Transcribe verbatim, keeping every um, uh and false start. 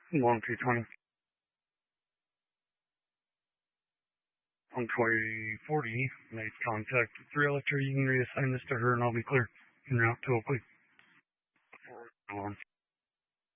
one two twenty. one twenty forty, made contact with three Electra. You can reassign this to her and I'll be clear. En route to Oakley. Alarm.